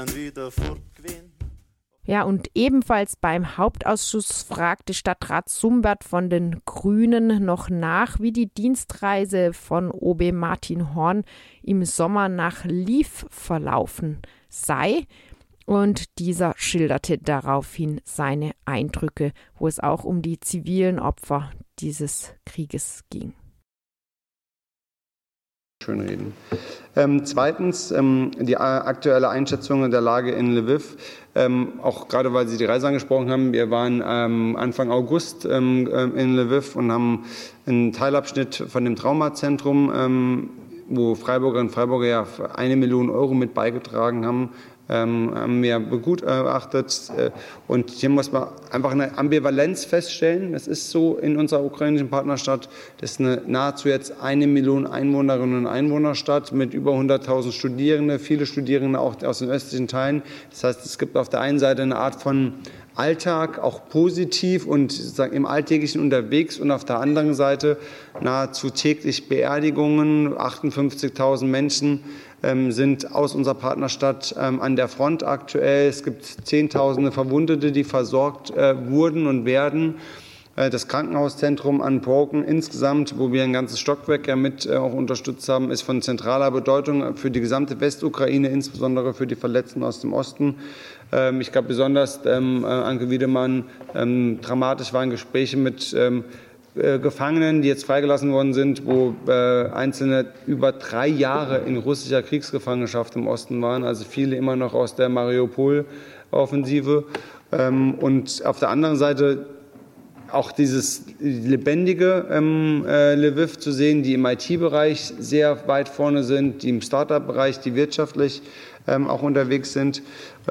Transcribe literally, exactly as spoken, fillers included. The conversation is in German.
Ja, und ebenfalls beim Hauptausschuss fragte Stadtrat Sumbert von den Grünen noch nach, wie die Dienstreise von O B Martin Horn im Sommer nach Lviv verlaufen sei. Und dieser schilderte daraufhin seine Eindrücke, wo es auch um die zivilen Opfer dieses Krieges ging. Schön reden. Ähm, zweitens, ähm, die aktuelle Einschätzung der Lage in Lviv, ähm, auch gerade weil Sie die Reise angesprochen haben. Wir waren ähm, Anfang August ähm, in Lviv und haben einen Teilabschnitt von dem Traumazentrum, ähm, wo Freiburgerinnen und Freiburger ja eine Million Euro mit beigetragen haben, ähm, haben wir begutachtet. Und hier muss man einfach eine Ambivalenz feststellen. Es ist so in unserer ukrainischen Partnerstadt, das ist eine nahezu jetzt eine Million Einwohnerinnen und Einwohnerstadt mit über hunderttausend Studierende, viele Studierende auch aus den östlichen Teilen. Das heißt, es gibt auf der einen Seite eine Art von Alltag, auch positiv und sozusagen im Alltäglichen unterwegs, und auf der anderen Seite nahezu täglich Beerdigungen. achtundfünfzigtausend Menschen ähm, sind aus unserer Partnerstadt ähm, an der Front aktuell. Es gibt Zehntausende Verwundete, die versorgt äh, wurden und werden. Das Krankenhauszentrum Unbroken insgesamt, wo wir ein ganzes Stockwerk ja mit äh, auch unterstützt haben, ist von zentraler Bedeutung für die gesamte Westukraine, insbesondere für die Verletzten aus dem Osten. Ähm, ich glaube besonders, ähm, äh, Anke Wiedemann, ähm, dramatisch waren Gespräche mit ähm, äh, Gefangenen, die jetzt freigelassen worden sind, wo äh, Einzelne über drei Jahre in russischer Kriegsgefangenschaft im Osten waren, also viele immer noch aus der Mariupol-Offensive. Ähm, und auf der anderen Seite auch dieses lebendige ähm, äh, Lviv zu sehen, die im I T-Bereich sehr weit vorne sind, die im Start-up-Bereich, die wirtschaftlich ähm, auch unterwegs sind.